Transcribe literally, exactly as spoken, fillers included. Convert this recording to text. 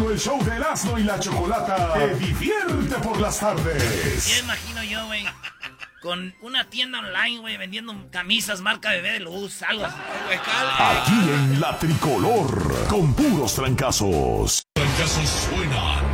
Todo el show de Erasmo y la Chocolata te divierte por las tardes. Ya imagino yo, güey, con una tienda online, güey, vendiendo camisas marca Bebé de Luz, algo así. Aquí en La Tricolor, con puros trancazos. Trancazos suenan.